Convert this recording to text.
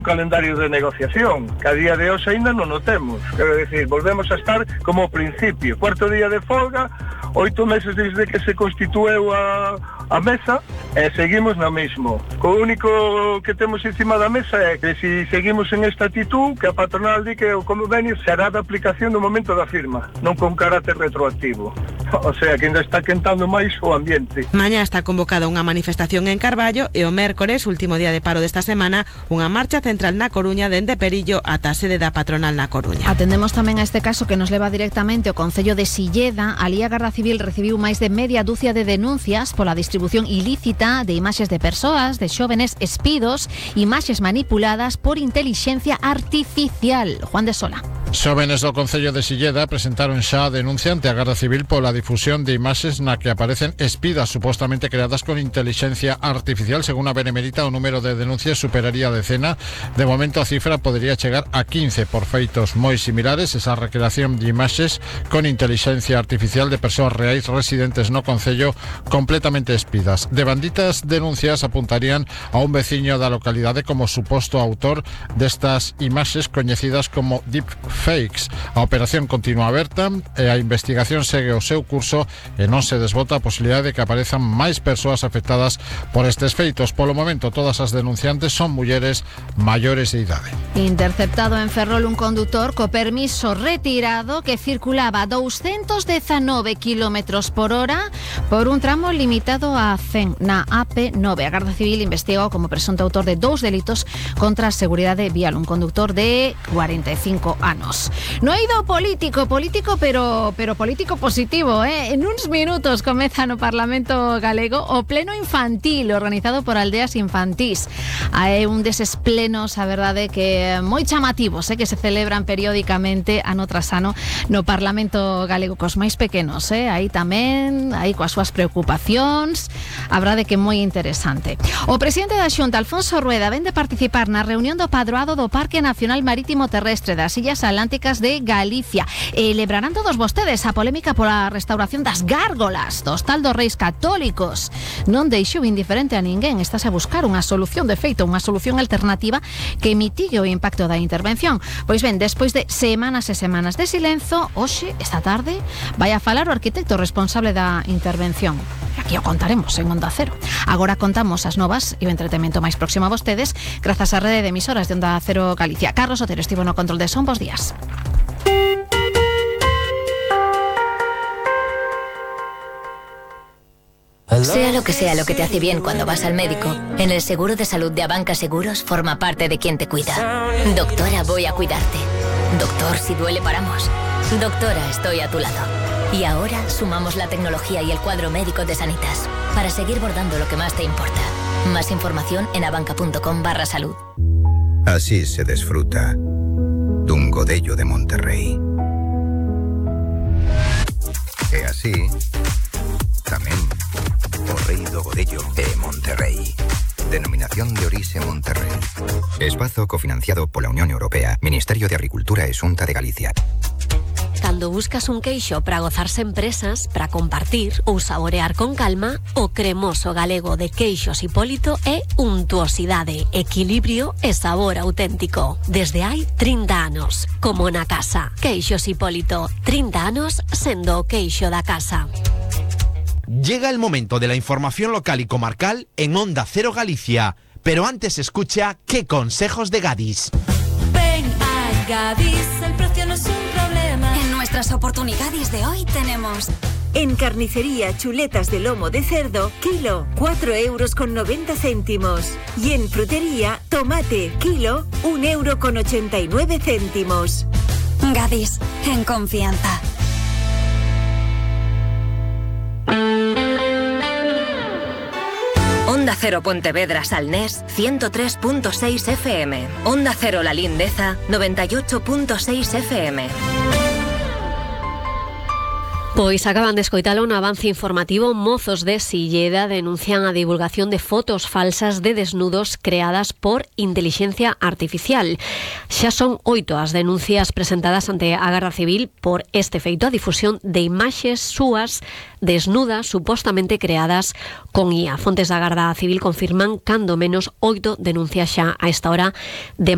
calendario de negociación, que a día de hoxe ainda non o temos. Quero dicir, volvemos a estar como ao principio. Cuarto día de folga, 8 meses desde que se constitueu a mesa, e seguimos no mismo. O único que temos encima da mesa é que se seguimos en esta actitud, que a patronal di que o convenio será de aplicación no momento da firma, non con carácter retroactivo. O sea, que ainda está quentando máis o ambiente. Mañá está convocada unha manifestación en Carballo e o mércores, último día de paro desta semana, unha marcha central na Coruña dende Perillo ata a sede da patronal na Coruña. Atendemos tamén a este caso que nos leva directamente ao Concello de Silleda. Alí a Garda Civil recibiu máis de media dúcia de denuncias pola distribución ilícita de imaxes de persoas, de xóvenes espidos, imaxes manipuladas por intelixencia artificial. Juan de Sola. Xóvenes do Concello de Silleda presentaron xa a denuncia ante a Garda Civil pola difusión de imaxes na que aparecen espidas supostamente creadas con inteligencia artificial. Según a Benemérita, o número de denuncias superaría a decena. De momento a cifra podería chegar a 15 por feitos moi similares. Esa recreación de imaxes con inteligencia artificial de persoas reais residentes no Concello completamente espidas. Devanditas denuncias apuntarían a un veciño da localidade como suposto autor destas imaxes coñecidas como deepfakes. A operación continúa aberta e a investigación segue o seu curso e non se desbota a posibilidade de que aparezan máis persoas afectadas por estes feitos. Polo momento, todas as denunciantes son mulleres maiores de idade. Interceptado en Ferrol un condutor co permiso retirado que circulaba a 219 km por hora por un tramo limitado a 100 na AP9. A Garda Civil investigou como presunto autor de 2 delitos contra a seguridade vial, un conductor de 45 anos. No eido político, pero político positivo, En uns minutos comeza no Parlamento Galego o pleno infantil organizado por Aldeas Infantís. Hai un deses plenos, a verdade, que moi chamativos, que se celebran periódicamente ano tras ano no Parlamento Galego cos máis pequenos, Aí tamén, aí coas súas preocupacións, a verdade que é moi interesante. O presidente da Xunta, Alfonso Rueda, vén de participar na reunión do Padroado do Parque Nacional Marítimo Terrestre das Illas Atlánticas de Galicia. Lebrarán todos vostedes a polémica pola restauración das gárgolas do Hostal dos Reis Católicos. Non deixou indiferente a ninguén. Estás a buscar unha solución de feito, unha solución alternativa que mitigue o impacto da intervención. Pois ben, despois de semanas e semanas de silencio, hoxe, esta tarde, vai a falar o arquitecto responsable da intervención. Aquí o contaremos en Onda Cero. Agora contamos as novas e o entretemento máis próximo a vostedes grazas á rede de emisoras de Onda Cero Galicia. Carlos Otero estivo no control de son. Bos días. Sea lo que te hace bien cuando vas al médico, en el seguro de salud de Abanca Seguros forma parte de quien te cuida. Doctora, voy a cuidarte. Doctor, si duele paramos. Doctora, estoy a tu lado. Y ahora sumamos la tecnología y el cuadro médico de Sanitas para seguir bordando lo que más te importa. Más información en abanca.com/salud. Así se disfruta dun godello de Monterrey. E así tamén o rei do godello é Monterrey. Denominación de orixe Monterrey. Espazo cofinanciado pola Unión Europea, Ministerio de Agricultura e Xunta de Galicia. Cando buscas un queixo para gozarse en presas, para compartir ou saborear con calma, o cremoso galego de Queixos Hipólito é untuosidade, equilibrio e sabor auténtico. Desde hai 30 anos, como na casa. Queixos Hipólito, 30 anos sendo o queixo da casa. Llega el momento de la información local y comarcal en Onda Cero Galicia. Pero antes escucha ¿Qué consejos de Gadis? Ven a Gadis, el precio no es un problema. En nuestras oportunidades de hoy tenemos... En carnicería, chuletas de lomo de cerdo, kilo, 4,90 €. Y en frutería, tomate, kilo, 1,89 €. Gadis, en confianza. Onda Cero Pontevedra Salnés 103.6 FM. Onda Cero La Lindeza 98.6 FM. Pois acaban de escoitar un avance informativo. Mozos de Silleda denuncian a divulgación de fotos falsas de desnudos creadas por inteligencia artificial. Xa son 8 as denuncias presentadas ante a Garda Civil por este feito, a difusión de imaxes súas desnudas supostamente creadas con IA. Fontes da Garda Civil confirman cando menos 8 denuncias xa a esta hora de